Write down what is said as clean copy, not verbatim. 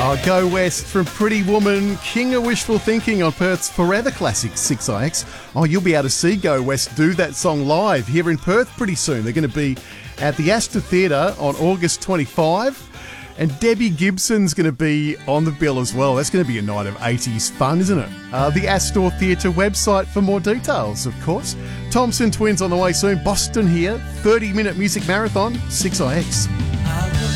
Go West from Pretty Woman, King of Wishful Thinking on Perth's Forever Classic 6IX. Oh, you'll be able to see Go West do that song live here in Perth pretty soon. They're going to be at the Astor Theatre on August 25. And Debbie Gibson's going to be on the bill as well. That's going to be a night of 80s fun, isn't it? The Astor Theatre website for more details, of course. Thompson Twins on the way soon. Boston here, 30-minute music marathon, 6IX.